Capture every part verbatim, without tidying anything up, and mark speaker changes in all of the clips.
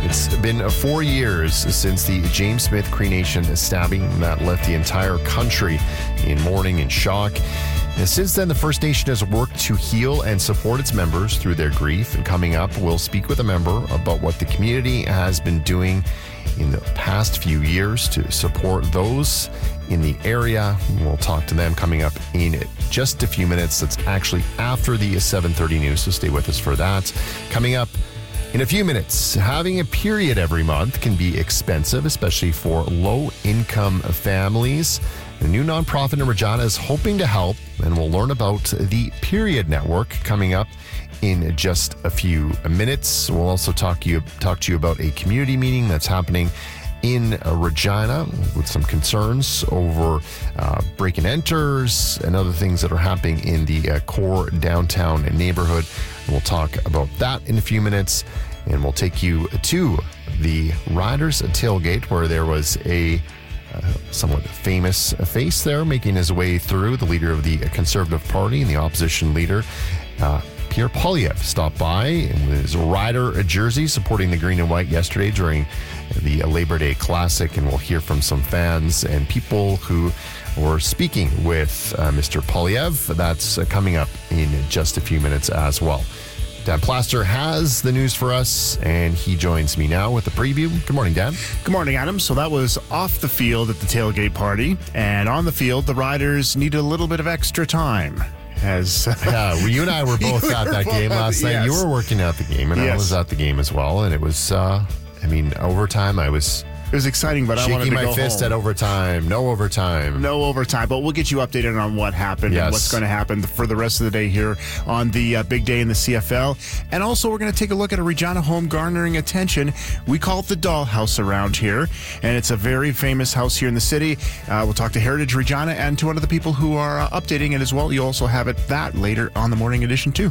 Speaker 1: It's been four years since the James Smith cremation stabbing that left the entire country in mourning and shock. And since then, the First Nation has worked to heal and support its members through their grief. And coming up, we'll speak with a member about what the community has been doing in the past few years to support those in the area. We'll talk to them coming up in just a few minutes. That's actually after the seven thirty news, so stay with us for that. Coming up in a few minutes, having a period every month can be expensive, especially for low-income families. A new nonprofit in Regina is hoping to help, and we'll learn about the Period Network coming up in just a few minutes. We'll also talk you talk to you about a community meeting that's happening in Regina with some concerns over uh, break and enters and other things that are happening in the uh, core downtown neighborhood. And we'll talk about that in a few minutes, and we'll take you to the Riders Tailgate, where there was a Uh, somewhat famous face there making his way through. The leader of the Conservative Party and the opposition leader, uh, Pierre Poilievre, stopped by in his Rider jersey supporting the green and white yesterday during the Labor Day Classic. And we'll hear from some fans and people who were speaking with uh, Mister Poilievre. That's uh, coming up in just a few minutes as well. Dan Plaster has the news for us, and he joins me now with a preview. Good morning, Dan.
Speaker 2: Good morning, Adam. So that was off the field at the tailgate party, and on the field, the Riders needed a little bit of extra time. As
Speaker 1: yeah, well, you and I were both at that game last night.
Speaker 2: Yes.
Speaker 1: You were working at the game, and
Speaker 2: yes.
Speaker 1: I was at the game as well. And it was, uh, I mean, overtime. I was.
Speaker 2: It was exciting, but I wanted to
Speaker 1: shaking
Speaker 2: go
Speaker 1: my fist
Speaker 2: home.
Speaker 1: at overtime. No overtime.
Speaker 2: No overtime, but we'll get you updated on what happened
Speaker 1: yes.
Speaker 2: and what's going to happen for the rest of the day here on the uh, big day in the C F L. And also, we're going to take a look at a Regina home garnering attention. We call it the Dollhouse around here, and it's a very famous house here in the city. Uh, we'll talk to Heritage Regina and to one of the people who are uh, updating it as well. You'll also have it that later on the morning edition, too.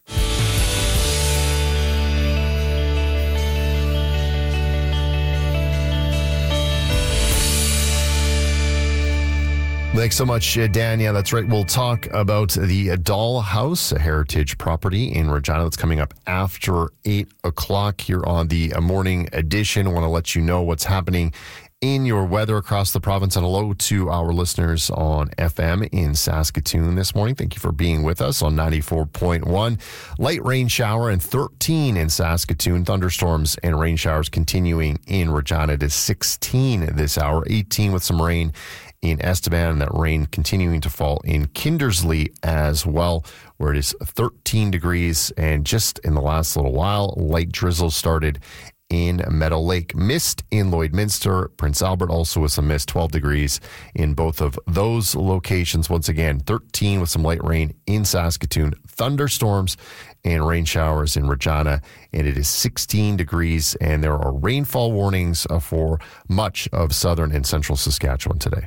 Speaker 1: Thanks so much, Dan. Yeah, that's right. We'll talk about the Dollhouse, a heritage property in Regina that's coming up after eight o'clock here on the morning edition. I want to let you know what's happening in your weather across the province, and hello to our listeners on F M in Saskatoon this morning. Thank you for being with us on ninety-four point one. Light rain shower and thirteen in Saskatoon. Thunderstorms and rain showers continuing in Regina. It is sixteen this hour, eighteen with some rain in Estevan, and that rain continuing to fall in Kindersley as well, where it is thirteen degrees. And just in the last little while, light drizzle started in Meadow Lake. Mist in Lloydminster. Prince Albert also with some mist, twelve degrees in both of those locations. Once again, thirteen with some light rain in Saskatoon. Thunderstorms and rain showers in Regina, and it is sixteen degrees, and there are rainfall warnings for much of southern and central Saskatchewan today.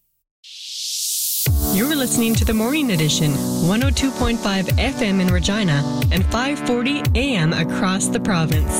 Speaker 3: You're listening to the Morning Edition, one oh two point five F M in Regina and five forty A M across the province.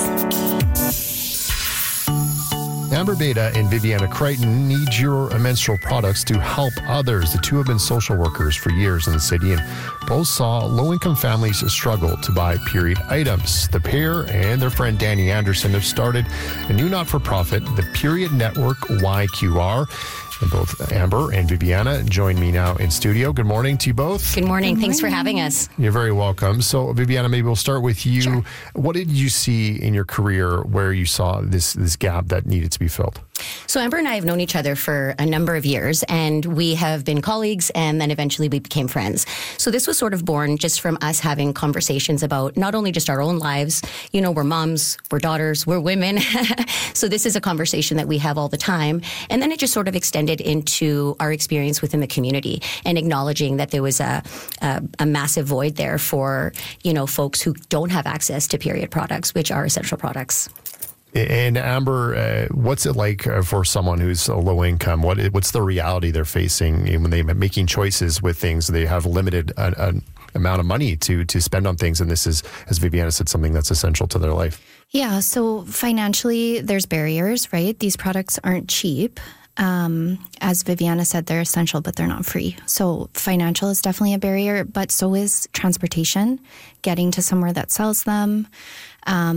Speaker 1: Amber Beta and Viviana Crichton need your menstrual products to help others. The two have been social workers for years in the city, and both saw low-income families struggle to buy period items. The pair and their friend Danny Anderson have started a new not-for-profit, the Period Network Y Q R. And both Amber and Viviana join me now in studio. Good morning to you both.
Speaker 4: Good morning. Good Thanks morning. for having us.
Speaker 1: You're very welcome. So, Viviana, maybe we'll start with you.
Speaker 4: Sure.
Speaker 1: What did you see in your career where you saw this this gap that needed to be filled?
Speaker 4: So Amber and I have known each other for a number of years, and we have been colleagues, and then eventually we became friends. So this was sort of born just from us having conversations about not only just our own lives, you know, we're moms, we're daughters, we're women. So this is a conversation that we have all the time. And then it just sort of extended into our experience within the community and acknowledging that there was a, a, a massive void there for, you know, folks who don't have access to period products, which are essential products.
Speaker 1: And Amber, uh, what's it like uh, for someone who's a low income? What what's the reality they're facing when they're making choices with things? They have limited uh, uh, amount of money to to spend on things, and this is, as Viviana said, something that's essential to their life.
Speaker 5: Yeah, so financially, there's barriers, right? These products aren't cheap. Um, as Viviana said, they're essential, but they're not free. So financial is definitely a barrier, but so is transportation, getting to somewhere that sells them. Um,